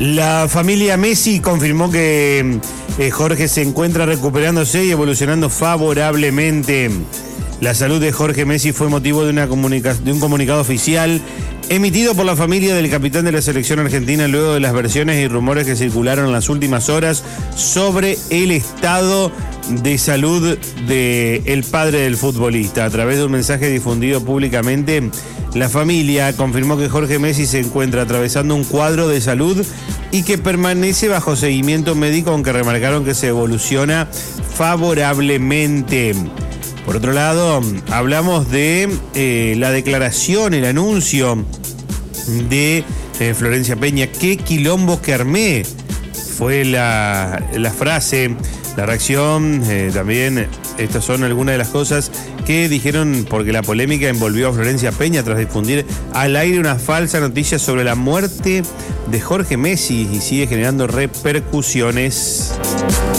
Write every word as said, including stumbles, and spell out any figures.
La familia Messi confirmó que eh, Jorge se encuentra recuperándose y evolucionando favorablemente. La salud de Jorge Messi fue motivo de, una comunica- de un comunicado oficial emitido por la familia del capitán de la selección argentina luego de las versiones y rumores que circularon en las últimas horas sobre el estado de salud del padre del futbolista. A través de un mensaje difundido públicamente, la familia confirmó que Jorge Messi se encuentra atravesando un cuadro de salud y que permanece bajo seguimiento médico, aunque remarcaron que se evoluciona favorablemente. Por otro lado, hablamos de eh, la declaración, el anuncio de eh, Florencia Peña. ¡Qué quilombos que armé! Fue la, la frase, la reacción, eh, también estas son algunas de las cosas que dijeron porque la polémica envolvió a Florencia Peña tras difundir al aire una falsa noticia sobre la muerte de Jorge Messi y sigue generando repercusiones.